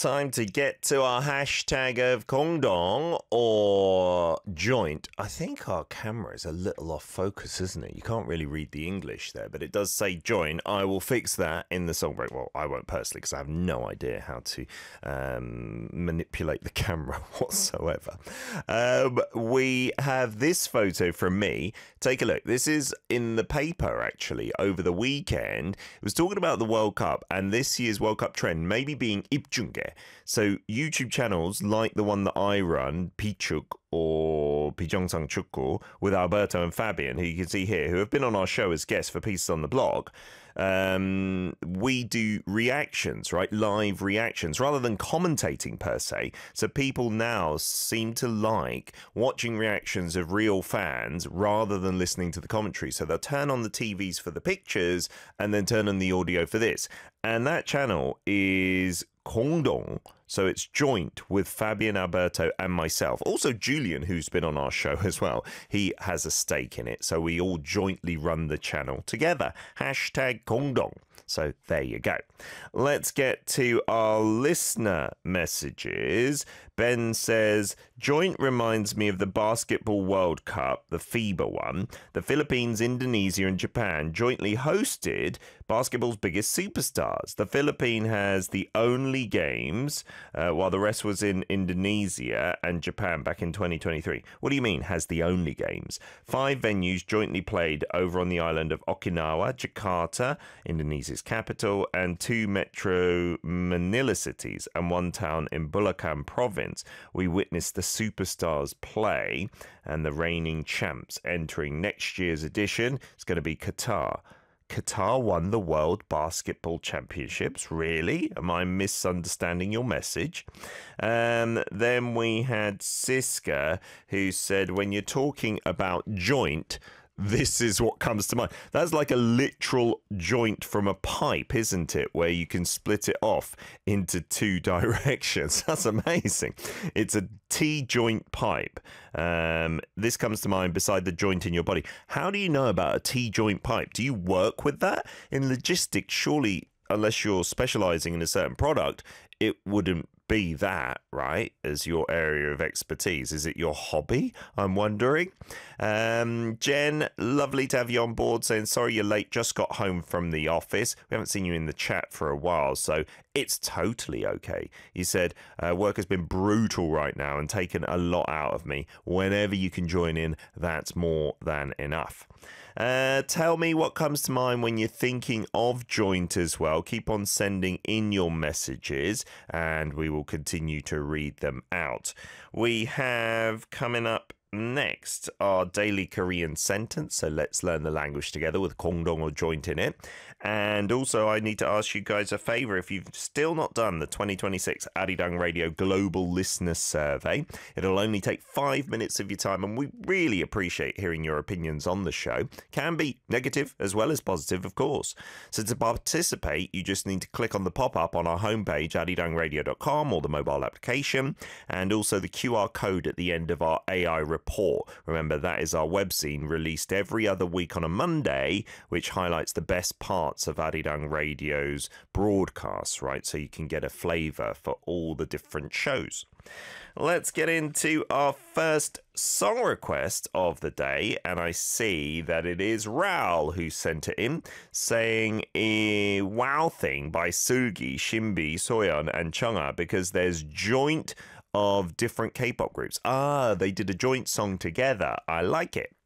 time to get to our hashtag of Kongdong or joint. I think our camera is a little off focus, isn't it? You can't really read the English there, but it does say join. I will fix that in the song break. Well, I won't personally because I have no idea how to manipulate the camera whatsoever. We have this photo from me. Take a look. This is in the paper, actually, over the weekend. It was talking about the World Cup and this year's World Cup trend maybe being 입중계. So YouTube channels like the one that I run, Pichuk or Pijongsan Chukku, with Alberto and Fabian, who you can see here, who have been on our show as guests for pieces on the blog. We do reactions, right? Live reactions rather than commentating per se. So people now seem to like watching reactions of real fans rather than listening to the commentary. So they'll turn on the TVs for the pictures and then turn on the audio for this. And that channel is Kongdong. So it's joint with Fabian, Alberto and myself. Also Julian, who's been on our show as well. He has a stake in it. So we all jointly run the channel together. Hashtag Kongdong. So there you go. Let's get to our listener messages. Ben says, joint reminds me of the Basketball World Cup, the FIBA one. The Philippines, Indonesia and Japan jointly hosted basketball's biggest superstars. The Philippines has the only games, while the rest was in Indonesia and Japan back in 2023. What do you mean, has the only games? 5 venues jointly played over on the island of Okinawa, Jakarta, Indonesia's capital, and 2 metro Manila cities and 1 town in Bulacan province. We witnessed the superstars play and the reigning champs entering next year's edition. It's going to be Qatar. Qatar won the World Basketball Championships. Really? Am I misunderstanding your message? Then we had Siska, who said, when you're talking about joint, this is what comes to mind. That's like a literal joint from a pipe, isn't it? Where you can split it off into 2 directions. That's amazing. It's a T-joint pipe. This comes to mind beside the joint in your body. How do you know about a T-joint pipe? Do you work with that? In logistics, surely, unless you're specializing in a certain product, it wouldn't be that, right, as your area of expertise. Is it your hobby? I'm wondering. Jen, lovely to have you on board, saying sorry you're late, just got home from the office. We haven't seen you in the chat for a while, so it's totally okay. You said work has been brutal right now and taken a lot out of me. Whenever you can join in, that's more than enough. Tell me what comes to mind when you're thinking of joint as well. Keep on sending in your messages and we will continue to read them out. We have coming up next our daily Korean sentence, so let's learn the language together with Kongdong or joint in it. And also I need to ask you guys a favor. If you've still not done the 2026 Arirang Radio Global Listener Survey, it'll only take 5 minutes of your time and we really appreciate hearing your opinions on the show. Can be negative as well as positive, of course. So to participate, you just need to click on the pop-up on our homepage, arirangradio.com, or the mobile application, and also the QR code at the end of our AI report. Remember, that is our webzine released every other week on a Monday, which highlights the best parts of Arirang Radio's broadcasts, right? So you can get a flavour for all the different shows. Let's get into our first song request of the day, and I see that it is Raul who sent it in, saying a Wow Thing by Sugi, Shimbi, Soyeon and Chungha, because there's joint of different K-pop groups. They did a joint song together. I like it.